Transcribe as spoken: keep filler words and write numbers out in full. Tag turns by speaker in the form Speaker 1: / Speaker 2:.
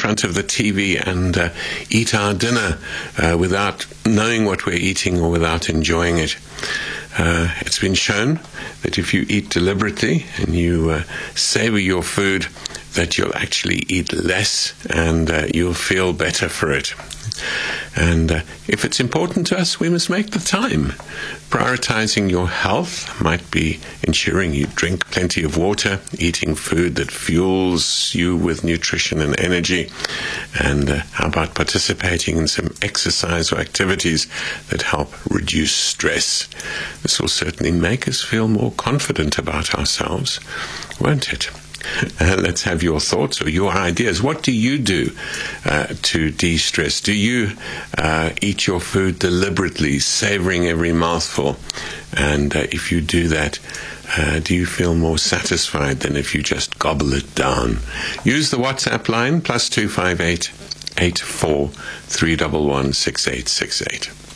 Speaker 1: front of the T V and uh, eat our dinner uh, without knowing what we're eating or without enjoying it. Uh, it's been shown that if you eat deliberately and you uh, savor your food, that you'll actually eat less and uh, you'll feel better for it. And uh, if it's important to us, we must make the time. Prioritizing your health might be ensuring you drink plenty of water, eating food that fuels you with nutrition and energy, and uh, how about participating in some exercise or activities that help reduce stress? This will certainly make us feel more confident about ourselves, won't it? Uh, let's have your thoughts or your ideas. What do you do uh, to de-stress? Do you uh, eat your food deliberately, savoring every mouthful? And uh, if you do that, uh, do you feel more satisfied than if you just gobble it down? Use the WhatsApp line, plus two five eight, eight four three one one six eight six eight.